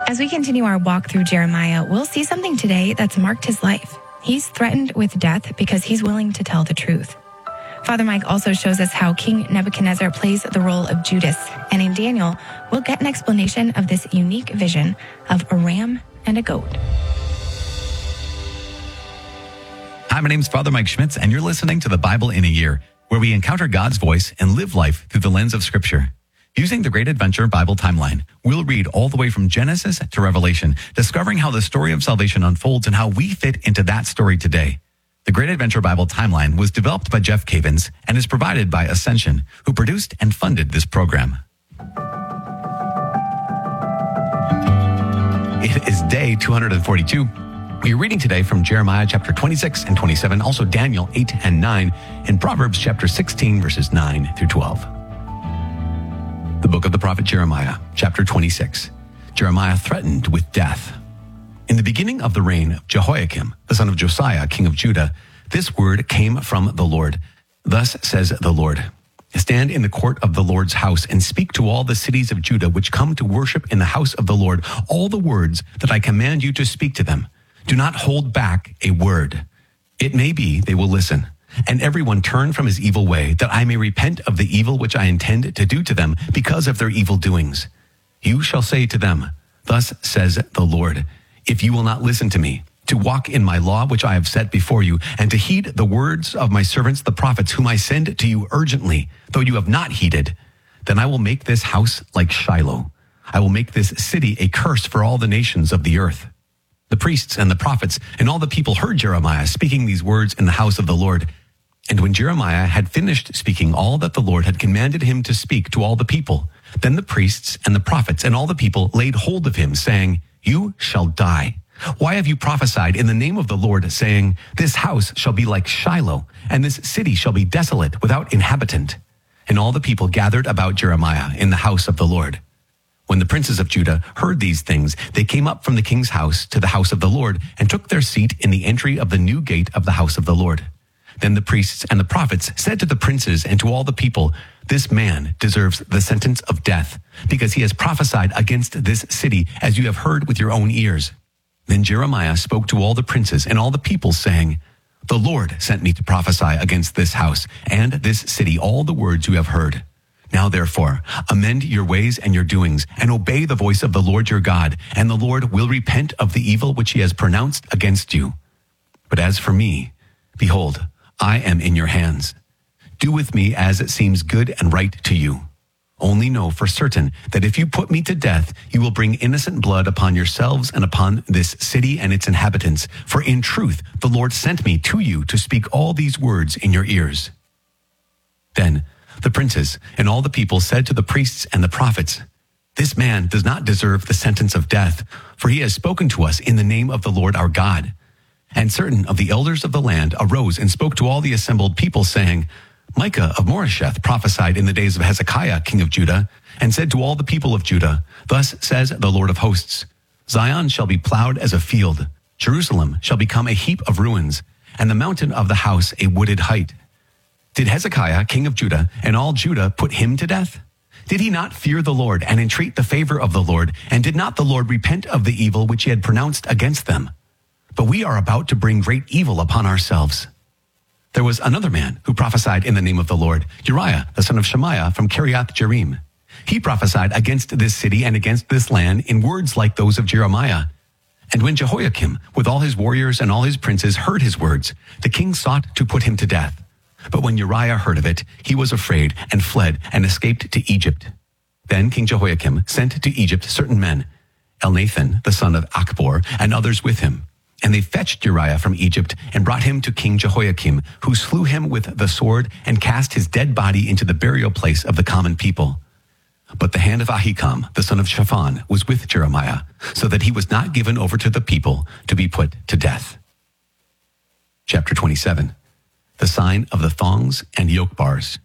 As we continue our walk through Jeremiah, we'll see something today that's marked his life. He's threatened with death because he's willing to tell the truth. Father Mike also shows us how King Nebuchadnezzar plays the role of Judas. And in Daniel, we'll get an explanation of this unique vision of a ram and a goat. Hi, my name's Father Mike Schmitz, and you're listening to the Bible in a Year, where we encounter God's voice and live life through the lens of Scripture. Using the Great Adventure Bible Timeline, we'll read all the way from Genesis to Revelation, discovering how the story of salvation unfolds and how we fit into that story today. The Great Adventure Bible Timeline was developed by Jeff Cavins and is provided by Ascension, who produced and funded this program. It is day 242. We are reading today from Jeremiah chapter 26 and 27, also Daniel 8 and 9, and Proverbs chapter 16, verses 9 through 12. The book of the prophet Jeremiah, chapter 26. Jeremiah threatened with death. In the beginning of the reign of Jehoiakim, the son of Josiah, king of Judah, this word came from the Lord. Thus says the Lord, stand in the court of the Lord's house and speak to all the cities of Judah which come to worship in the house of the Lord all the words that I command you to speak to them. Do not hold back a word. It may be they will listen. And everyone turn from his evil way, that I may repent of the evil which I intend to do to them because of their evil doings. You shall say to them, thus says the Lord, if you will not listen to me, to walk in my law which I have set before you, and to heed the words of my servants the prophets, whom I send to you urgently, though you have not heeded, then I will make this house like Shiloh. I will make this city a curse for all the nations of the earth. The priests and the prophets and all the people heard Jeremiah speaking these words in the house of the Lord. And when Jeremiah had finished speaking all that the Lord had commanded him to speak to all the people, then the priests and the prophets and all the people laid hold of him, saying, you shall die. Why have you prophesied in the name of the Lord, saying, this house shall be like Shiloh, and this city shall be desolate without inhabitant? And all the people gathered about Jeremiah in the house of the Lord. When the princes of Judah heard these things, they came up from the king's house to the house of the Lord, and took their seat in the entry of the new gate of the house of the Lord. Then the priests and the prophets said to the princes and to all the people, this man deserves the sentence of death, because he has prophesied against this city, as you have heard with your own ears. Then Jeremiah spoke to all the princes and all the people, saying, the Lord sent me to prophesy against this house and this city all the words you have heard. Now therefore, amend your ways and your doings, and obey the voice of the Lord your God, and the Lord will repent of the evil which he has pronounced against you. But as for me, behold, I am in your hands. Do with me as it seems good and right to you. Only know for certain that if you put me to death, you will bring innocent blood upon yourselves and upon this city and its inhabitants. For in truth, the Lord sent me to you to speak all these words in your ears. Then the princes and all the people said to the priests and the prophets, this man does not deserve the sentence of death, for he has spoken to us in the name of the Lord our God. And certain of the elders of the land arose and spoke to all the assembled people, saying, Micah of Moresheth prophesied in the days of Hezekiah, king of Judah, and said to all the people of Judah, thus says the Lord of hosts, Zion shall be plowed as a field, Jerusalem shall become a heap of ruins, and the mountain of the house a wooded height. Did Hezekiah, king of Judah, and all Judah put him to death? Did he not fear the Lord and entreat the favor of the Lord? And did not the Lord repent of the evil which he had pronounced against them? But we are about to bring great evil upon ourselves. There was another man who prophesied in the name of the Lord, Uriah, the son of Shemaiah from Kiriath Jearim. He prophesied against this city and against this land in words like those of Jeremiah. And when Jehoiakim, with all his warriors and all his princes, heard his words, the king sought to put him to death. But when Uriah heard of it, he was afraid and fled and escaped to Egypt. Then King Jehoiakim sent to Egypt certain men, Elnathan, the son of Achbor, and others with him. And they fetched Uriah from Egypt and brought him to King Jehoiakim, who slew him with the sword and cast his dead body into the burial place of the common people. But the hand of Ahikam, the son of Shaphan, was with Jeremiah, so that he was not given over to the people to be put to death. Chapter 27. The sign of the thongs and yoke bars.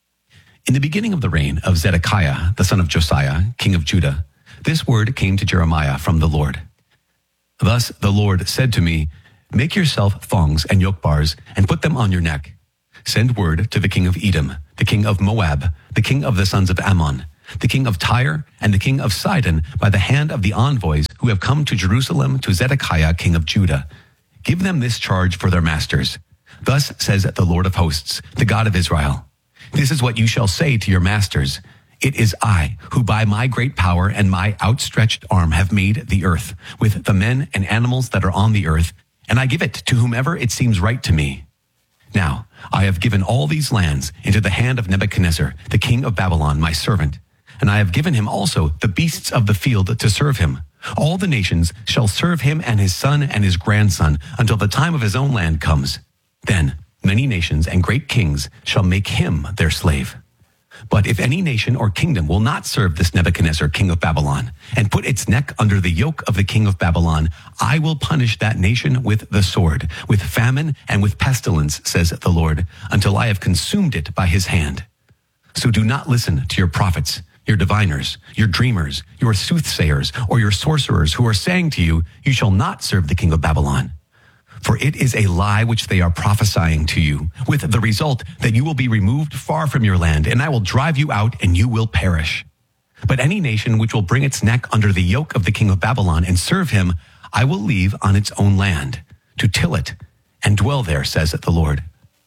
In the beginning of the reign of Zedekiah, the son of Josiah, king of Judah, this word came to Jeremiah from the Lord. Thus the Lord said to me, make yourself thongs and yoke bars and put them on your neck. Send word to the king of Edom, the king of Moab, the king of the sons of Ammon, the king of Tyre and the king of Sidon by the hand of the envoys who have come to Jerusalem to Zedekiah, king of Judah. Give them this charge for their masters. Thus says the Lord of hosts, the God of Israel. This is what you shall say to your masters. It is I who by my great power and my outstretched arm have made the earth, with the men and animals that are on the earth, and I give it to whomever it seems right to me. Now, I have given all these lands into the hand of Nebuchadnezzar, the king of Babylon, my servant, and I have given him also the beasts of the field to serve him. All the nations shall serve him and his son and his grandson until the time of his own land comes. Then many nations and great kings shall make him their slave. But if any nation or kingdom will not serve this Nebuchadnezzar, king of Babylon, and put its neck under the yoke of the king of Babylon, I will punish that nation with the sword, with famine and with pestilence, says the Lord, until I have consumed it by his hand. So do not listen to your prophets, your diviners, your dreamers, your soothsayers, or your sorcerers who are saying to you, you shall not serve the king of Babylon. For it is a lie which they are prophesying to you, with the result that you will be removed far from your land, and I will drive you out, and you will perish. But any nation which will bring its neck under the yoke of the king of Babylon and serve him, I will leave on its own land, to till it and dwell there, says the Lord.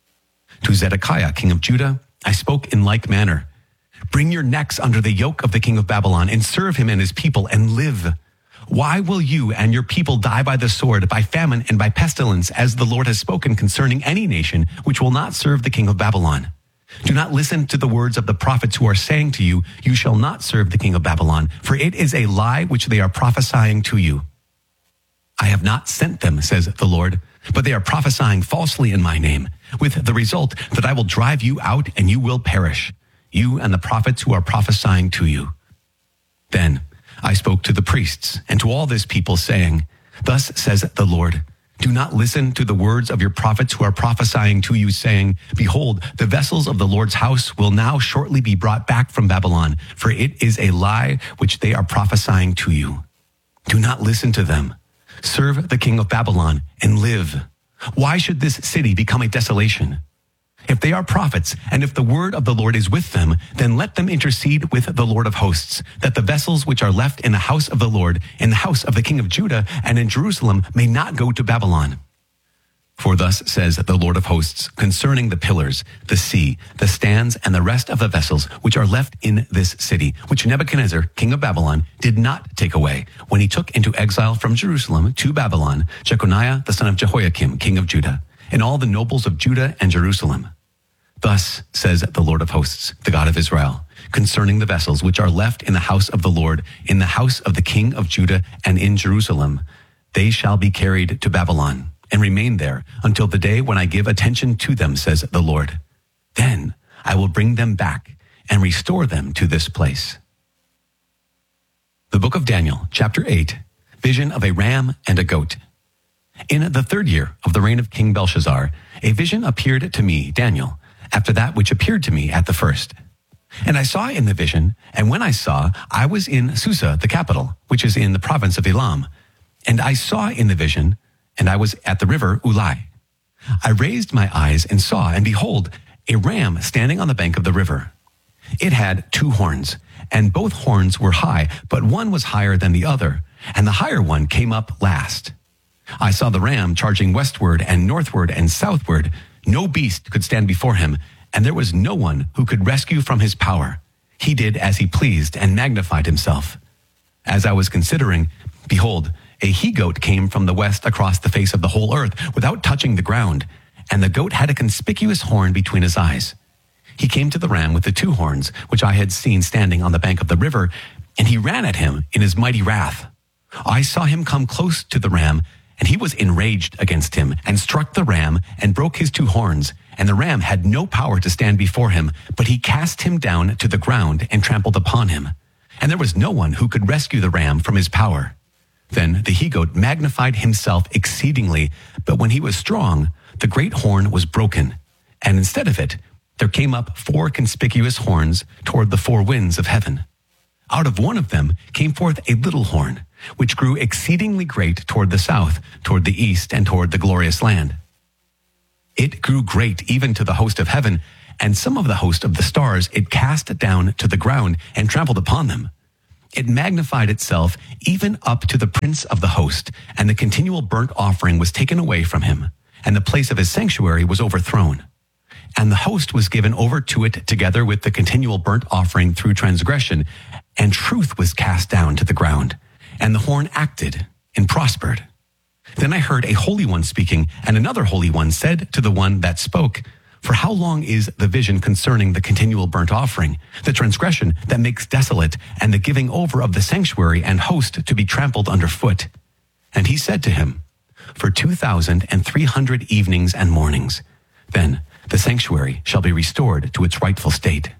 To Zedekiah, king of Judah, I spoke in like manner. Bring your necks under the yoke of the king of Babylon, and serve him and his people, and live. Why will you and your people die by the sword, by famine, and by pestilence, as the Lord has spoken concerning any nation which will not serve the king of Babylon? Do not listen to the words of the prophets who are saying to you, you shall not serve the king of Babylon, for it is a lie which they are prophesying to you. I have not sent them, says the Lord, but they are prophesying falsely in my name, with the result that I will drive you out and you will perish, you and the prophets who are prophesying to you. Then I spoke to the priests and to all this people, saying, thus says the Lord, do not listen to the words of your prophets who are prophesying to you, saying, behold, the vessels of the Lord's house will now shortly be brought back from Babylon, for it is a lie which they are prophesying to you. Do not listen to them. Serve the king of Babylon and live. Why should this city become a desolation? If they are prophets, and if the word of the Lord is with them, then let them intercede with the Lord of hosts, that the vessels which are left in the house of the Lord, in the house of the king of Judah, and in Jerusalem may not go to Babylon. For thus says the Lord of hosts concerning the pillars, the sea, the stands, and the rest of the vessels which are left in this city, which Nebuchadnezzar, king of Babylon, did not take away, when he took into exile from Jerusalem to Babylon Jeconiah the son of Jehoiakim, king of Judah, and all the nobles of Judah and Jerusalem. Thus says the Lord of hosts, the God of Israel, concerning the vessels which are left in the house of the Lord, in the house of the king of Judah, and in Jerusalem, they shall be carried to Babylon, and remain there until the day when I give attention to them, says the Lord. Then I will bring them back and restore them to this place. The book of Daniel, chapter 8, vision of a ram and a goat. In the 3rd year of the reign of King Belshazzar, a vision appeared to me, Daniel, after that which appeared to me at the first. And I saw in the vision, and when I saw, I was in Susa, the capital, which is in the province of Elam. And I saw in the vision, and I was at the river Ulai. I raised my eyes and saw, and behold, a ram standing on the bank of the river. It had 2 horns, and both horns were high, but one was higher than the other, and the higher one came up last. I saw the ram charging westward and northward and southward. No beast could stand before him, and there was no one who could rescue from his power. He did as he pleased and magnified himself. As I was considering, behold, a he-goat came from the west across the face of the whole earth without touching the ground, and the goat had a conspicuous horn between his eyes. He came to the ram with the 2 horns, which I had seen standing on the bank of the river, and he ran at him in his mighty wrath. I saw him come close to the ram, and he was enraged against him, and struck the ram, and broke his 2 horns, and the ram had no power to stand before him, but he cast him down to the ground and trampled upon him. And there was no one who could rescue the ram from his power. Then the he-goat magnified himself exceedingly, but when he was strong, the great horn was broken, and instead of it, there came up 4 conspicuous horns toward the 4 winds of heaven. Out of one of them came forth a little horn, which grew exceedingly great toward the south, toward the east, and toward the glorious land. It grew great even to the host of heaven, and some of the host of the stars it cast down to the ground and trampled upon them. It magnified itself even up to the prince of the host, and the continual burnt offering was taken away from him, and the place of his sanctuary was overthrown. And the host was given over to it together with the continual burnt offering through transgression, and truth was cast down to the ground, and the horn acted and prospered. Then I heard a holy one speaking, and another holy one said to the one that spoke, "For how long is the vision concerning the continual burnt offering, the transgression that makes desolate, and the giving over of the sanctuary and host to be trampled underfoot?" And he said to him, "For 2,300 evenings and mornings, then the sanctuary shall be restored to its rightful state."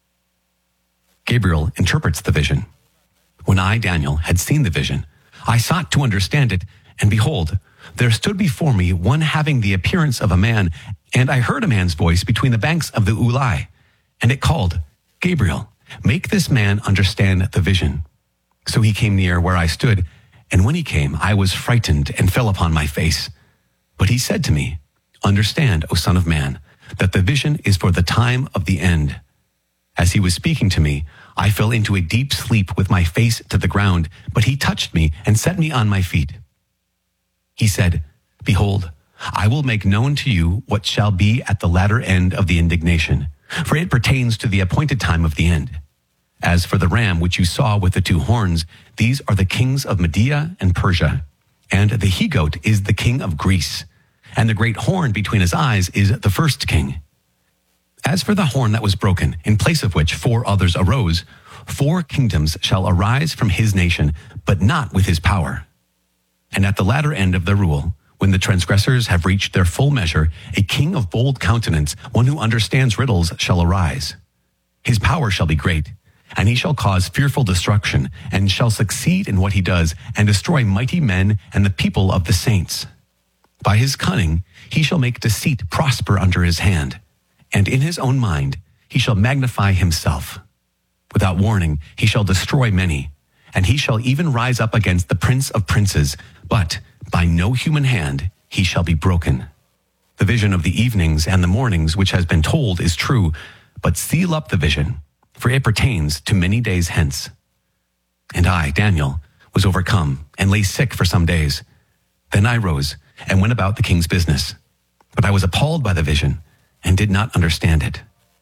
Gabriel interprets the vision. When I, Daniel, had seen the vision, I sought to understand it, and behold, there stood before me one having the appearance of a man, and I heard a man's voice between the banks of the Ulai, and it called, "Gabriel, make this man understand the vision." So he came near where I stood, and when he came, I was frightened and fell upon my face. But he said to me, "Understand, O son of man, that the vision is for the time of the end." As he was speaking to me, I fell into a deep sleep with my face to the ground, but he touched me and set me on my feet. He said, "Behold, I will make known to you what shall be at the latter end of the indignation, for it pertains to the appointed time of the end. As for the ram which you saw with the two horns, these are the kings of Media and Persia, and the he-goat is the king of Greece, and the great horn between his eyes is the first king. As for the horn that was broken, in place of which 4 others arose, 4 kingdoms shall arise from his nation, but not with his power. And at the latter end of the rule, when the transgressors have reached their full measure, a king of bold countenance, one who understands riddles, shall arise. His power shall be great, and he shall cause fearful destruction, and shall succeed in what he does, and destroy mighty men and the people of the saints. By his cunning he shall make deceit prosper under his hand, and in his own mind he shall magnify himself. Without warning he shall destroy many, and he shall even rise up against the prince of princes, but by no human hand he shall be broken. The vision of the evenings and the mornings which has been told is true, but seal up the vision, for it pertains to many days hence." And I, Daniel, was overcome and lay sick for some days. Then I rose and went about the king's business. But I was appalled by the vision and did not understand it.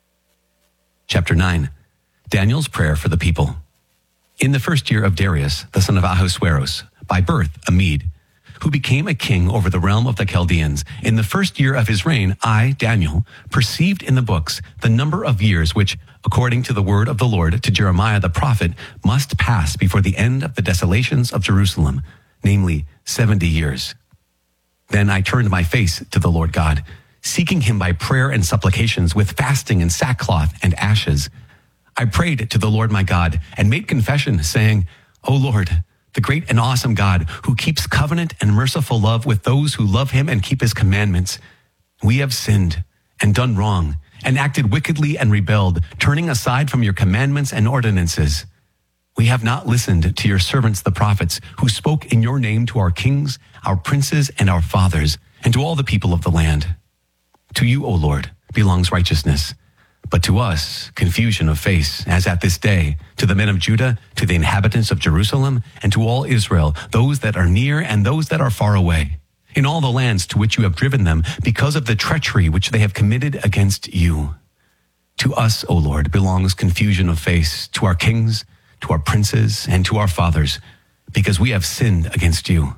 Chapter 9. Daniel's prayer for the people. In the first year of Darius, the son of Ahasuerus, by birth a Mede, who became a king over the realm of the Chaldeans, in the first year of his reign, I, Daniel, perceived in the books the number of years which, according to the word of the Lord to Jeremiah the prophet, must pass before the end of the desolations of Jerusalem, namely 70 years. Then I turned my face to the Lord God, seeking him by prayer and supplications with fasting and sackcloth and ashes. I prayed to the Lord my God and made confession, saying, "O Lord, the great and awesome God, who keeps covenant and merciful love with those who love him and keep his commandments, we have sinned and done wrong and acted wickedly and rebelled, turning aside from your commandments and ordinances. We have not listened to your servants the prophets, who spoke in your name to our kings, our princes, and our fathers, and to all the people of the land. To you, O Lord, belongs righteousness, but to us confusion of face, as at this day, to the men of Judah, to the inhabitants of Jerusalem, and to all Israel, those that are near and those that are far away, in all the lands to which you have driven them, because of the treachery which they have committed against you. To us, O Lord, belongs confusion of face, to our kings, to our princes, and to our fathers, because we have sinned against you.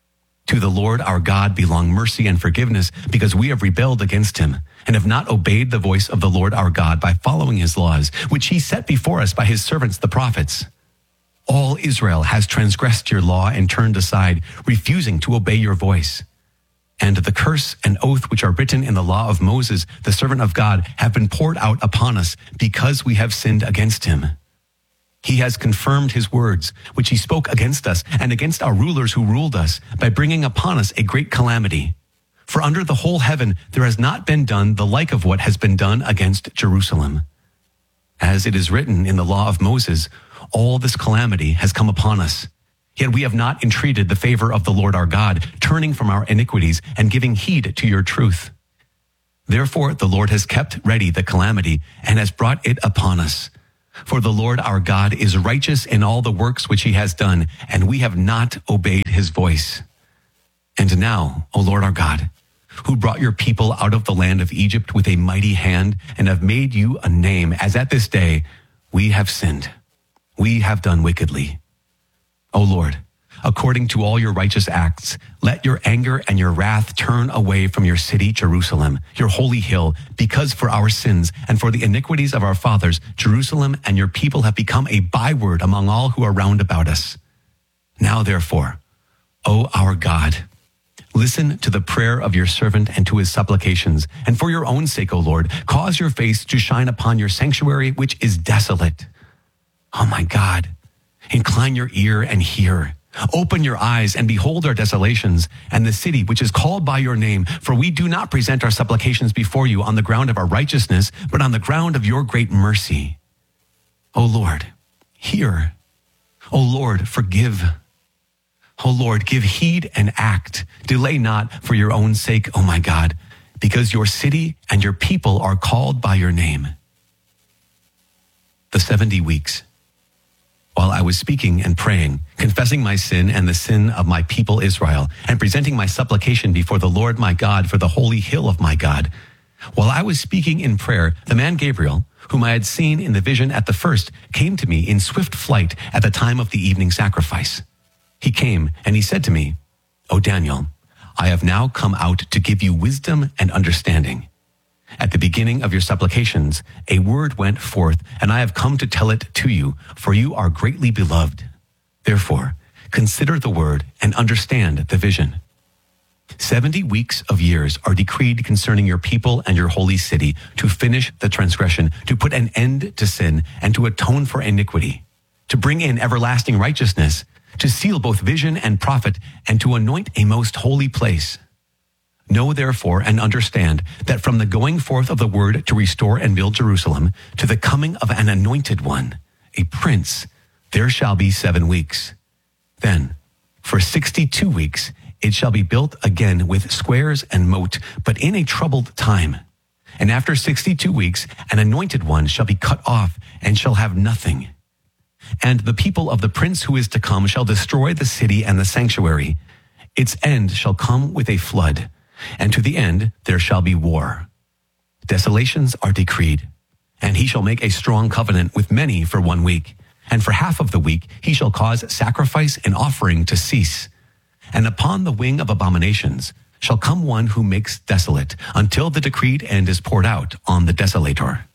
To the Lord our God belong mercy and forgiveness, because we have rebelled against him, and have not obeyed the voice of the Lord our God by following his laws, which he set before us by his servants the prophets. All Israel has transgressed your law and turned aside, refusing to obey your voice. And the curse and oath which are written in the law of Moses, the servant of God, have been poured out upon us, because we have sinned against him. He has confirmed his words, which he spoke against us and against our rulers who ruled us, by bringing upon us a great calamity. For under the whole heaven there has not been done the like of what has been done against Jerusalem. As it is written in the law of Moses, all this calamity has come upon us. Yet we have not entreated the favor of the Lord our God, turning from our iniquities and giving heed to your truth. Therefore, the Lord has kept ready the calamity and has brought it upon us. For the Lord our God is righteous in all the works which he has done, and we have not obeyed his voice. And now, O Lord our God, who brought your people out of the land of Egypt with a mighty hand and have made you a name, as at this day we have sinned. We have done wickedly. O Lord, according to all your righteous acts, let your anger and your wrath turn away from your city, Jerusalem, your holy hill, because for our sins and for the iniquities of our fathers, Jerusalem and your people have become a byword among all who are round about us. Now, therefore, O our God, listen to the prayer of your servant and to his supplications, and for your own sake, O Lord, cause your face to shine upon your sanctuary, which is desolate. Oh my God, incline your ear and hear. Open your eyes and behold our desolations and the city which is called by your name. For we do not present our supplications before you on the ground of our righteousness, but on the ground of your great mercy. O Lord, hear. O Lord, forgive. O Lord, give heed and act. Delay not for your own sake, O my God, because your city and your people are called by your name. The 70 weeks. While I was speaking and praying, confessing my sin and the sin of my people Israel, and presenting my supplication before the Lord my God for the holy hill of my God, while I was speaking in prayer, the man Gabriel, whom I had seen in the vision at the first, came to me in swift flight at the time of the evening sacrifice. He came and he said to me, O Daniel, I have now come out to give you wisdom and understanding. At the beginning of your supplications, a word went forth, and I have come to tell it to you, for you are greatly beloved. Therefore, consider the word and understand the vision. 70 weeks of years are decreed concerning your people and your holy city to finish the transgression, to put an end to sin, and to atone for iniquity, to bring in everlasting righteousness, to seal both vision and prophet, and to anoint a most holy place. Know therefore and understand that from the going forth of the word to restore and build Jerusalem to the coming of an anointed one, a prince, there shall be 7 weeks. Then, for 62 weeks, it shall be built again with squares and moat, but in a troubled time. And after 62 weeks, an anointed one shall be cut off and shall have nothing. And the people of the prince who is to come shall destroy the city and the sanctuary. Its end shall come with a flood, and to the end there shall be war. Desolations are decreed, and he shall make a strong covenant with many for 1 week. And for half of the week he shall cause sacrifice and offering to cease. And upon the wing of abominations shall come one who makes desolate, until the decreed end is poured out on the desolator.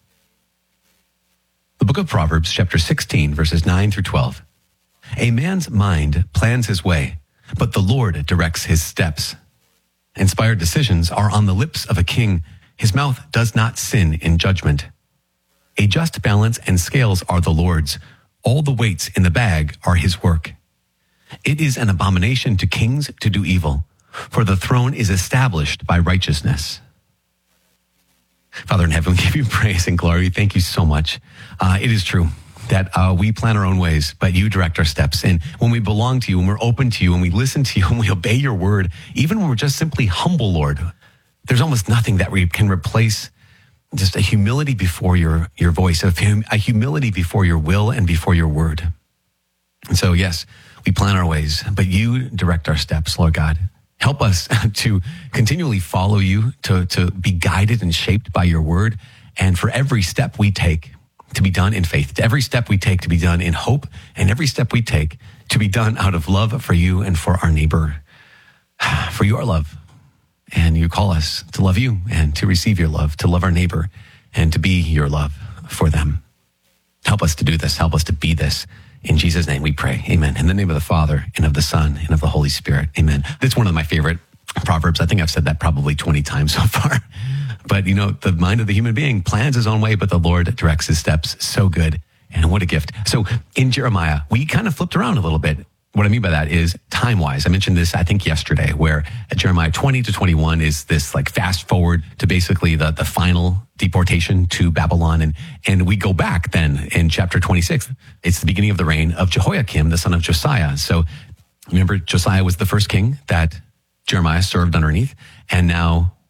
The book of Proverbs, chapter 16, verses 9 through 12. A man's mind plans his way, but the Lord directs his steps. Inspired decisions are on the lips of a king. His mouth does not sin in judgment. A just balance and scales are the Lord's. All the weights in the bag are his work. It is an abomination to kings to do evil, for the throne is established by righteousness. Father in heaven, we give you praise and glory. Thank you so much. It is true that we plan our own ways, but you direct our steps. And when we belong to you, when we're open to you, when we listen to you, when we obey your word, even when we're just simply humble, Lord, there's almost nothing that we can replace just a humility before your voice, a humility before your will and before your word. And so, yes, we plan our ways, but you direct our steps, Lord God. Help us to continually follow you, to be guided and shaped by your word. And for every step we take to be done in faith, to every step we take to be done in hope, and every step we take to be done out of love for you and for our neighbor, for you are love. And you call us to love you and to receive your love, to love our neighbor and to be your love for them. Help us to do this. Help us to be this. In Jesus' name we pray. Amen. In the name of the Father and of the Son and of the Holy Spirit. Amen. That's one of my favorite Proverbs. I think I've said that probably 20 times so far. But you know, the mind of the human being plans his own way, but the Lord directs his steps. So good. And what a gift. So in Jeremiah, we kind of flipped around a little bit. What I mean by that is time-wise. I mentioned this, I think, yesterday, where at Jeremiah 20 to 21 is this like fast forward to basically the final deportation to Babylon. And we go back then in chapter 26. It's the beginning of the reign of Jehoiakim, the son of Josiah. So remember, Josiah was the first king that Jeremiah served underneath. And now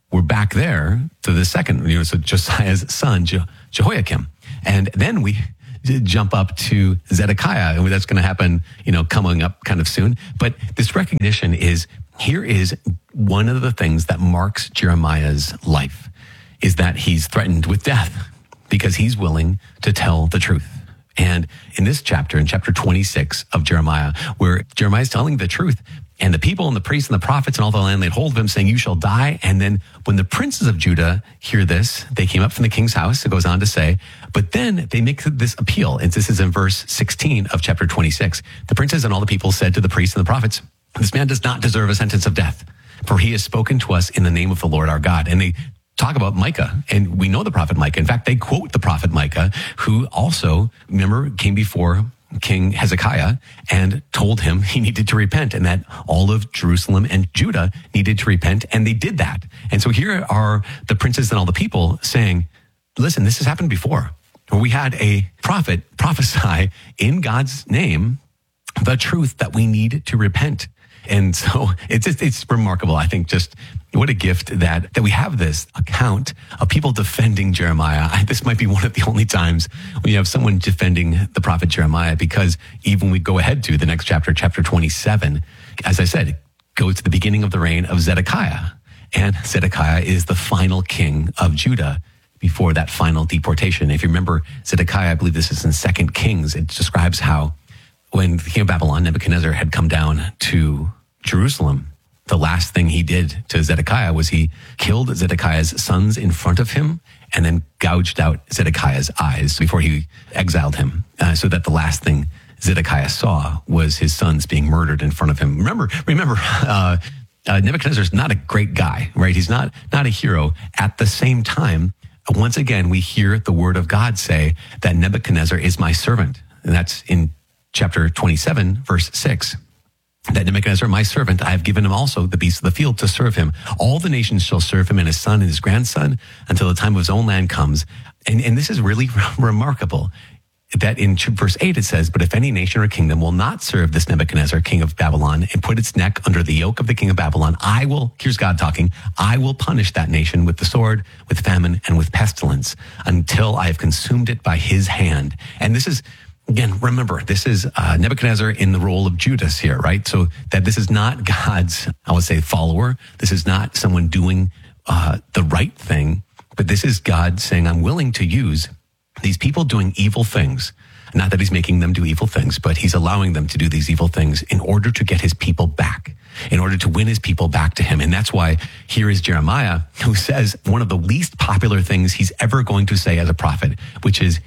we're back there to the second, so Josiah's son, Jehoiakim. And then we jump up to Zedekiah, and that's going to happen, coming up kind of soon. But this recognition here is one of the things that marks Jeremiah's life, is that he's threatened with death because he's willing to tell the truth. And in this chapter, in chapter 26 of Jeremiah, where Jeremiah is telling the truth, and the people and the priests and the prophets and all the land laid hold of him, saying, "You shall die." And then when the princes of Judah hear this, they came up from the king's house, it goes on to say, but then they make this appeal. And this is in verse 16 of chapter 26. The princes and all the people said to the priests and the prophets, "This man does not deserve a sentence of death, for he has spoken to us in the name of the Lord our God." And they talk about Micah, and we know the prophet Micah. In fact, they quote the prophet Micah, who also, remember, came before King Hezekiah and told him he needed to repent, and that all of Jerusalem and Judah needed to repent, and they did that. And so here are the princes and all the people saying, listen, this has happened before, where we had a prophet prophesy in God's name the truth that we need to repent. And so it's remarkable. I think just what a gift that we have this account of people defending Jeremiah. This might be one of the only times when you have someone defending the prophet Jeremiah, because even we go ahead to the next chapter, chapter 27, as I said, goes to the beginning of the reign of Zedekiah. And Zedekiah is the final king of Judah before that final deportation. If you remember Zedekiah, I believe this is in 2 Kings, it describes how when the king of Babylon, Nebuchadnezzar, had come down to Jerusalem, the last thing he did to Zedekiah was he killed Zedekiah's sons in front of him and then gouged out Zedekiah's eyes before he exiled him, so that the last thing Zedekiah saw was his sons being murdered in front of him. Remember, Nebuchadnezzar's not a great guy, right? He's not a hero. At the same time, once again, we hear the word of God say that Nebuchadnezzar is my servant. And that's in chapter 27, verse 6. That Nebuchadnezzar, my servant, I have given him also the beasts of the field to serve him. All the nations shall serve him and his son and his grandson until the time of his own land comes. And this is really remarkable, that in verse 8 it says, but if any nation or kingdom will not serve this Nebuchadnezzar, king of Babylon, and put its neck under the yoke of the king of Babylon, here's God talking, I will punish that nation with the sword, with famine, and with pestilence until I have consumed it by his hand. And this is, again, remember, this is Nebuchadnezzar in the role of Judas here, right? So that this is not God's, I would say, follower. This is not someone doing the right thing, but this is God saying, I'm willing to use these people doing evil things. Not that he's making them do evil things, but he's allowing them to do these evil things in order to get his people back, in order to win his people back to him. And that's why here is Jeremiah, who says one of the least popular things he's ever going to say as a prophet, which is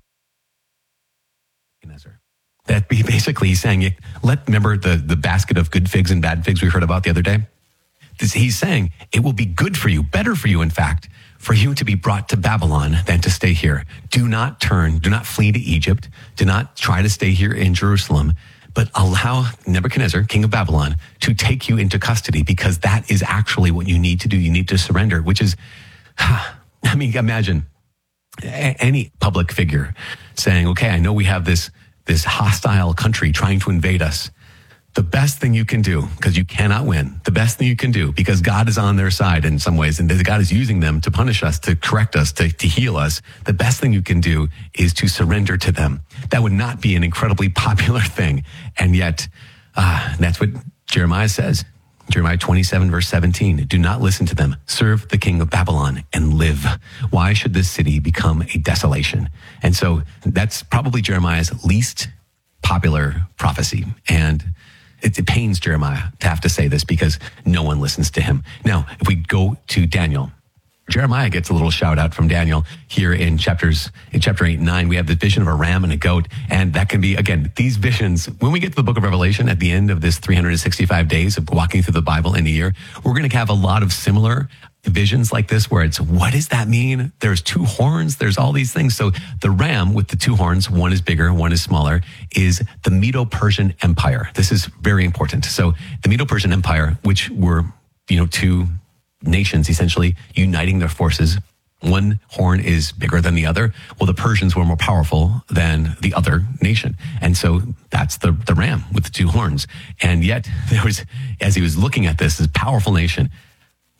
that basically he's saying, remember the basket of good figs and bad figs we heard about the other day? He's saying it will be good for you, better for you, in fact, for you to be brought to Babylon than to stay here. Do not flee to Egypt. Do not try to stay here in Jerusalem, but allow Nebuchadnezzar, king of Babylon, to take you into custody, because that is actually what you need to do. You need to surrender, which is, imagine any public figure saying, okay, I know we have this hostile country trying to invade us. The best thing you can do, because you cannot win, the best thing you can do, because God is on their side in some ways, and God is using them to punish us, to correct us, to heal us, the best thing you can do is to surrender to them. That would not be an incredibly popular thing. And yet, that's what Jeremiah says. Jeremiah 27, verse 17, do not listen to them. Serve the king of Babylon and live. Why should this city become a desolation? And so that's probably Jeremiah's least popular prophecy. And it pains Jeremiah to have to say this, because no one listens to him. Now, if we go to Daniel, Jeremiah gets a little shout out from Daniel here in chapter 8 and 9. We have the vision of a ram and a goat. And that can be, again, these visions, when we get to the book of Revelation at the end of this 365 days of walking through the Bible in a year, we're going to have a lot of similar visions like this, where it's, what does that mean? There's two horns. There's all these things. So the ram with the two horns, one is bigger, one is smaller, is the Medo-Persian Empire. This is very important. So the Medo-Persian Empire, which were, two nations essentially uniting their forces. One horn is bigger than the other. Well, the Persians were more powerful than the other nation. And so that's the ram with the two horns. And yet there was, as he was looking at this powerful nation,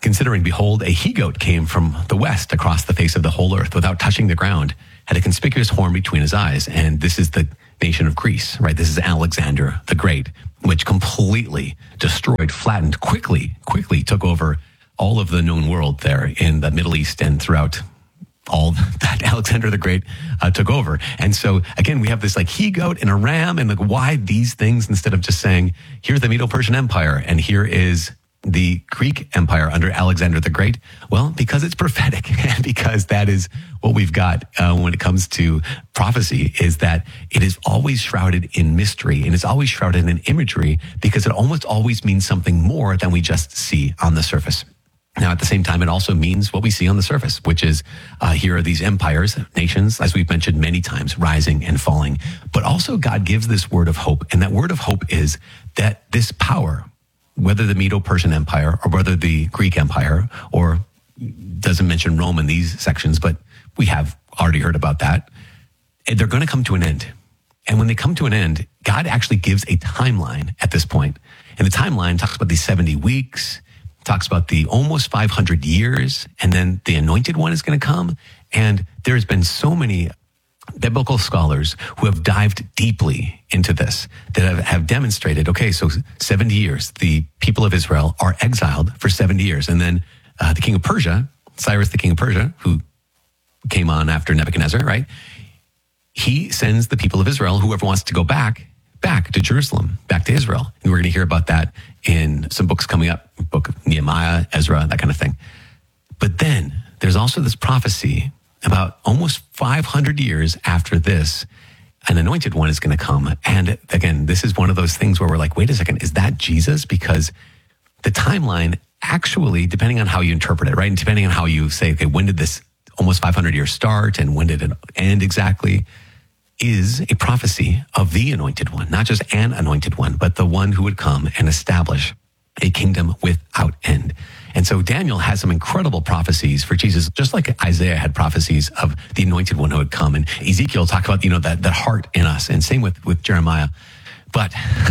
Considering, behold, a he-goat came from the west across the face of the whole earth without touching the ground, had a conspicuous horn between his eyes. And this is the nation of Greece, right? This is Alexander the Great, which completely destroyed, flattened, quickly took over all of the known world there in the Middle East and throughout all that Alexander the Great took over. And so again, we have this like he-goat and a ram, and like, why these things instead of just saying, here's the Medo-Persian Empire and here is the Greek Empire under Alexander the Great? Well, because it's prophetic, and because that is what we've got when it comes to prophecy, is that it is always shrouded in mystery, and it's always shrouded in imagery, because it almost always means something more than we just see on the surface. Now, at the same time, it also means what we see on the surface, which is here are these empires, nations, as we've mentioned many times, rising and falling. But also God gives this word of hope, and that word of hope is that this power, whether the Medo-Persian Empire or whether the Greek Empire, or doesn't mention Rome in these sections, but we have already heard about that, they're going to come to an end. And when they come to an end, God actually gives a timeline at this point. And the timeline talks about these 70 weeks, talks about the almost 500 years, and then the anointed one is going to come. And there's been so many biblical scholars who have dived deeply into this, that have demonstrated, okay, so 70 years, the people of Israel are exiled for 70 years. And then the king of Persia, Cyrus, the king of Persia, who came on after Nebuchadnezzar, right? He sends the people of Israel, whoever wants to go back to Jerusalem, back to Israel. And we're going to hear about that in some books coming up, book of Nehemiah, Ezra, that kind of thing. But then there's also this prophecy about almost 500 years after this, an anointed one is going to come. And again, this is one of those things where we're like, wait a second, is that Jesus? Because the timeline actually, depending on how you interpret it, right? And depending on how you say, okay, when did this almost 500 years start and when did it end exactly, is a prophecy of the anointed one, not just an anointed one, but the one who would come and establish a kingdom without end. And so Daniel has some incredible prophecies for Jesus, just like Isaiah had prophecies of the anointed one who would come. And Ezekiel talked about, that heart in us, and same with Jeremiah. But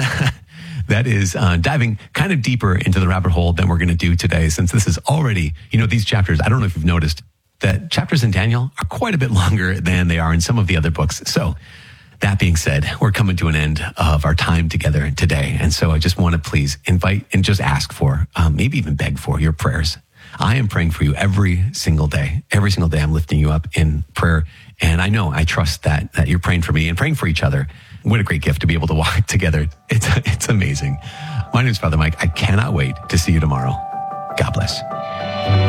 that is diving kind of deeper into the rabbit hole than we're going to do today, since this is already, these chapters, I don't know if you've noticed that chapters in Daniel are quite a bit longer than they are in some of the other books. So that being said, we're coming to an end of our time together today. And so I just want to please invite and just ask for, maybe even beg for your prayers. I am praying for you every single day. Every single day I'm lifting you up in prayer. And I trust that you're praying for me and praying for each other. What a great gift to be able to walk together. It's amazing. My name is Father Mike. I cannot wait to see you tomorrow. God bless.